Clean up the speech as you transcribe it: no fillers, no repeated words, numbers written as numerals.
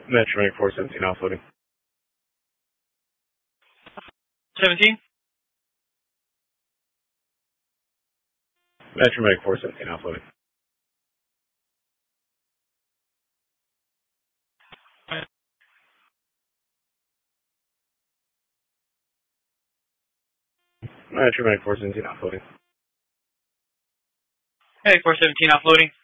Metro Medic 417 offloading. 17? Metro Medic 417 offloading. Metro Medic 417 offloading. Hey, 417 offloading.